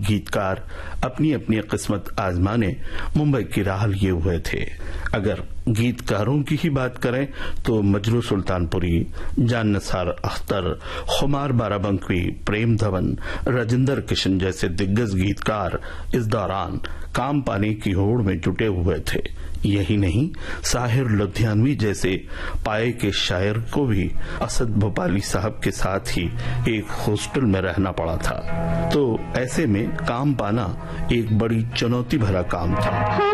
गीतकार अपनी अपनी किस्मत आजमाने मुंबई की राह लिए हुए थे। अगर गीतकारों की ही बात करें तो मजरू सुल्तानपुरी, जान निसार अख्तर, खुमार बाराबंकी, प्रेम धवन, राजेंद्र किशन जैसे दिग्गज गीतकार इस दौरान काम पाने की होड़ में जुटे हुए थे। यही नहीं, साहिर लुधियानवी जैसे पाए के शायर को भी असद भोपाली साहब के साथ ही एक हॉस्टल में रहना पड़ा था। तो ऐसे में काम पाना एक बड़ी चुनौती भरा काम था।